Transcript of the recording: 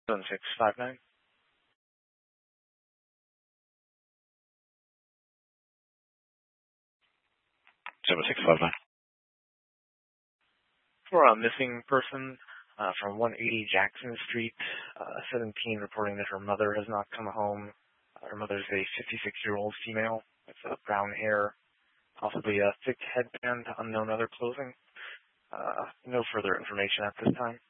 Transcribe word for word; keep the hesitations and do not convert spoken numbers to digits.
seven six five nine. seven six five nine. For a missing person uh, from one eighty Jackson Street, uh, seventeen, reporting that her mother has not come home. Uh, her mother's a fifty-six-year-old female with uh, brown hair, possibly a thick headband, unknown other clothing. Uh, no further information at this time.